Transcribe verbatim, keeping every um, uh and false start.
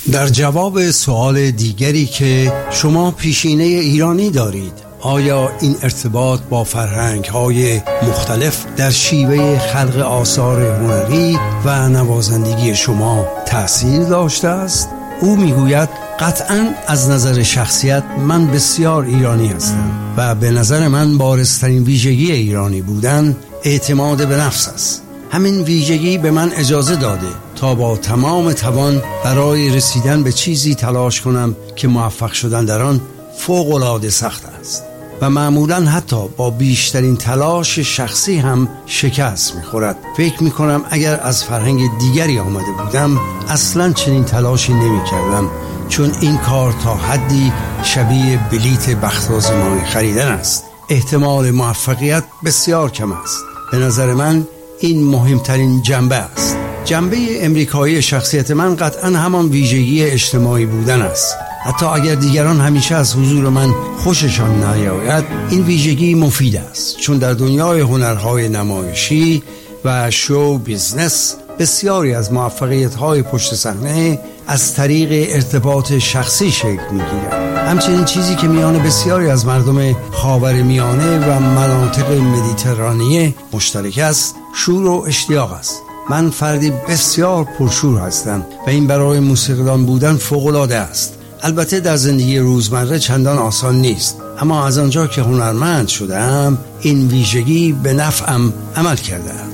در جواب سوال دیگری که شما پیشینه ایرانی دارید، آیا این ارتباط با فرهنگ‌های مختلف در شیوه خلق آثار هنری و نوازندگی شما تأثیر داشته است؟ او میگوید قطعاً از نظر شخصیت من بسیار ایرانی هستم و به نظر من بارزترین ویژگی ایرانی بودن اعتماد به نفس است. همین ویژگی به من اجازه داده تا با تمام توان برای رسیدن به چیزی تلاش کنم که موفق شدن در آن فوق‌العاده سخت است و معمولاً حتی با بیشترین تلاش شخصی هم شکست می‌خورد. فکر می‌کنم اگر از فرهنگ دیگری آمده بودم اصلاً چنین تلاشی نمی‌کردم، چون این کار تا حدی شبیه بلیت بخت‌آزمایی خریدن است. احتمال موفقیت بسیار کم است. به نظر من این مهمترین جنبه است. جنبه امریکایی شخصیت من قطعاً همان ویژگی اجتماعی بودن است. حتی اگر دیگران همیشه از حضور من خوششان نیاید، این ویژگی مفید است، چون در دنیای هنرهای نمایشی و شو بیزنس بسیاری از موفقیت‌های پشت صحنه از طریق ارتباط شخصی شکل می‌گیرد. همچنین چیزی که میان بسیاری از مردم خاورمیانه و مناطق مدیترانه مشترک است، شور و اشتیاق است. من فردی بسیار پرشور هستم و این برای موسیقیدان بودن فوق‌العاده است. البته در زندگی روزمره چندان آسان نیست، اما از آنجا که هنرمند شدم این ویژگی به نفعم عمل کرده است.